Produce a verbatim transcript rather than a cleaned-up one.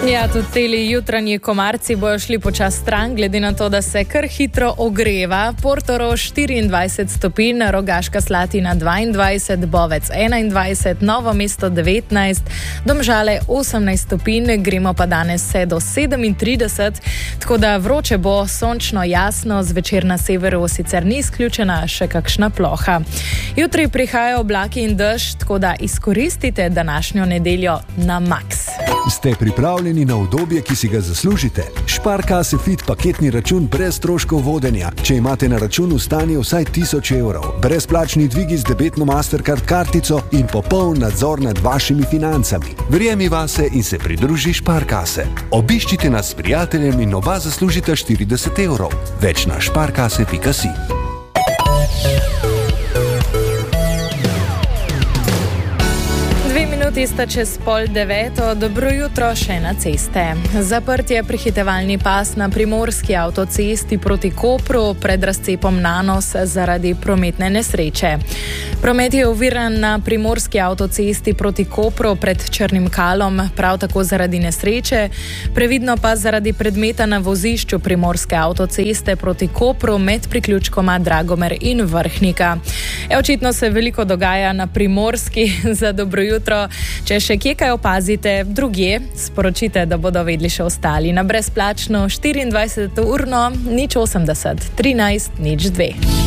Ja, tudi celi jutranji komarci bojo šli počas stran, glede na to, da se kar hitro ogreva. Portorož štiriindvajset stopinj, Rogaška Slatina dvaindvajset, Bovec enaindvajset, Novo mesto devetnajst, Domžale osemnajst stopinj, gremo pa danes vse do sedemintrideset, tako da vroče bo, sončno, jasno, zvečer na severu sicer ni izključena še kakšna ploha. Jutri prihajajo oblaki in dež, tako da izkoristite današnjo nedeljo na maks. Ste pripravljeni na udobje, ki si ga zaslužite? Sparkasse Fit paketni račun brez stroškov vodenja. Če imate na računu stanje vsaj tisoč evrov, brezplačni dvigi z debetno Mastercard kartico in popoln nadzor nad vašimi financami. Verjemi vase in se pridruži Sparkasse. Obiščite nas s prijateljem in oba zaslužite štirideset evrov. Več na sparkasse pika si. Sta čez pol deveto, dobro jutro še na ceste. Zaprt je prehitevalni pas na primorski avtocesti proti Kopru pred razcepom Nanos zaradi prometne nesreče. Promet je oviran na primorski avtocesti proti Kopru pred Črnim Kalom, prav tako zaradi nesreče, previdno pa zaradi predmeta na vozišču primorske avtoceste proti Kopru med priključkoma Dragomer in Vrhnika. E, očitno se veliko dogaja na primorski. Za dobro jutro. Če še kje kaj opazite drugje, sporočite, da bodo vedeli še ostali. Na brezplačno štiriindvajset urno nič osemdeset trinajst nič dve.